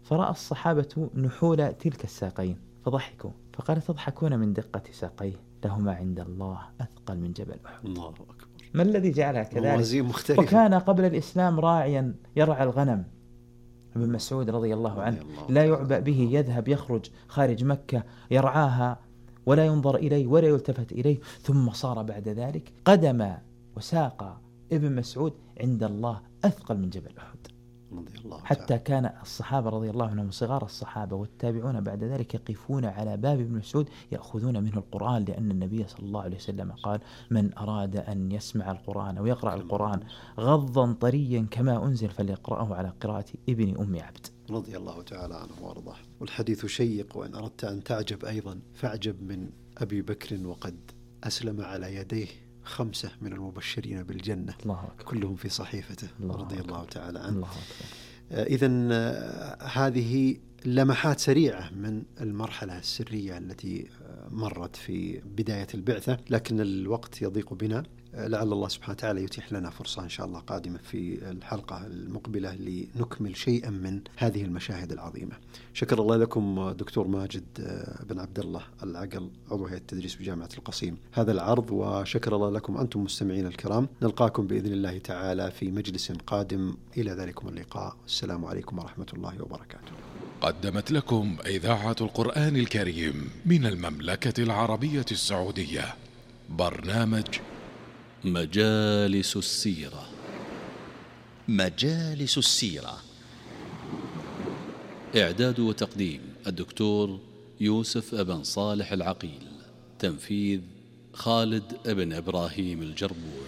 فرأى الصحابة نحول تلك الساقين فضحكوا، فقال: تضحكون من دقة ساقيه، لهما عند الله أثقل من جبل أحد. الله أكبر. ما الذي جعلها كذلك؟ موازين مختلفة. وكان قبل الإسلام راعيا يرعى الغنم. ابن مسعود رضي الله عنه لا يعبأ به، يذهب يخرج خارج مكة يرعاها ولا ينظر إليه ولا يلتفت إليه، ثم صار بعد ذلك قدم وساق ابن مسعود عند الله أثقل من جبل أحد. حتى كان الصحابة رضي الله عنهم صغار الصحابة والتابعون بعد ذلك يقفون على باب ابن مسعود يأخذون منه القرآن، لأن النبي صلى الله عليه وسلم قال: من أراد أن يسمع القرآن أو يقرأ القرآن غضا طريا كما أنزل فليقرأه على قراءة ابن أم عبد رضي الله تعالى عنه وارضاه. والحديث شيق، وإن أردت أن تعجب أيضا فاعجب من أبي بكر وقد أسلم على يديه 5 من المبشرين بالجنة، كلهم في صحيفته رضي الله تعالى عنه. إذن هذه لمحات سريعة من المرحلة السرية التي مرت في بداية البعثة، لكن الوقت يضيق بنا. لعل الله سبحانه وتعالى يتيح لنا فرصة إن شاء الله قادمة في الحلقة المقبلة لنكمل شيئا من هذه المشاهد العظيمة. شكر الله لكم دكتور ماجد بن عبد الله العقل، عضو هيئة التدريس بجامعة القصيم، هذا العرض، وشكر الله لكم أنتم مستمعين الكرام. نلقاكم بإذن الله تعالى في مجلس قادم. إلى ذلكم اللقاء، السلام عليكم ورحمة الله وبركاته. قدمت لكم إذاعة القرآن الكريم من المملكة العربية السعودية برنامج مجالس السيرة. مجالس السيرة، إعداد وتقديم الدكتور يوسف ابن صالح العقيل، تنفيذ خالد ابن إبراهيم الجربوع.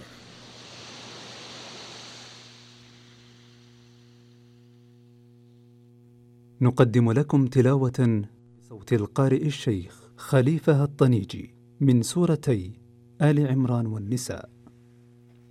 نقدم لكم تلاوة صوت القارئ الشيخ خليفة الطنيجي من سورتي آل عمران والنساء.